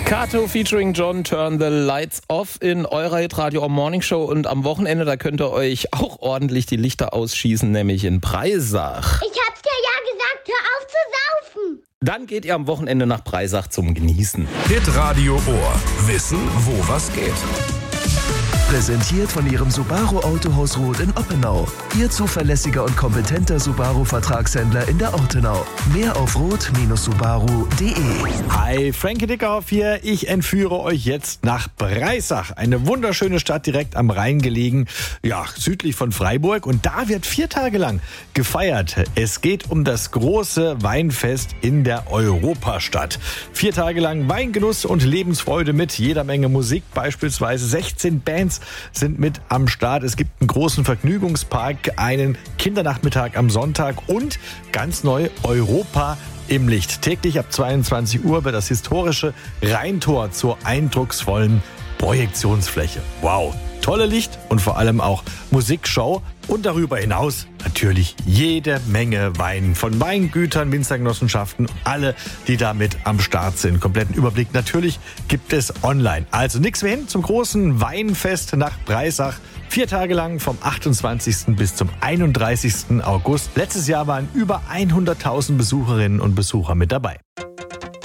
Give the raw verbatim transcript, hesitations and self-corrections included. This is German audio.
Kato featuring John, Turn the Lights Off in eurer Hitradio Morning Show. Und am Wochenende, da könnt ihr euch auch ordentlich die Lichter ausschießen, nämlich in Breisach. Ich hab's dir ja gesagt, hör auf zu saufen. Dann geht ihr am Wochenende nach Breisach zum Genießen. Hitradio Ohr. Wissen, wo was geht. Präsentiert von Ihrem Subaru Autohaus Roth in Oppenau. Ihr zuverlässiger und kompetenter Subaru-Vertragshändler in der Ortenau. Mehr auf roth Subaru punkt de. Hi, Frankie Dickhoff hier. Ich entführe euch jetzt nach Breisach. Eine wunderschöne Stadt direkt am Rhein gelegen, ja, südlich von Freiburg. Und da wird vier Tage lang gefeiert. Es geht um das große Weinfest in der Europastadt. Vier Tage lang Weingenuss und Lebensfreude mit jeder Menge Musik. Beispielsweise sechzehn Bands sind mit am Start. Es gibt einen großen Vergnügungspark, einen Kindernachmittag am Sonntag und ganz neu Europa im Licht. Täglich ab zweiundzwanzig Uhr wird das historische Rheintor zur eindrucksvollen Projektionsfläche. Wow, tolle Licht und vor allem auch Musikshow und darüber hinaus natürlich jede Menge Wein von Weingütern, Winzergenossenschaften, alle, die damit am Start sind. Kompletten Überblick natürlich gibt es online. Also nichts mehr hin zum großen Weinfest nach Breisach. Vier Tage lang vom achtundzwanzigsten bis zum einunddreißigsten August. Letztes Jahr waren über hunderttausend Besucherinnen und Besucher mit dabei.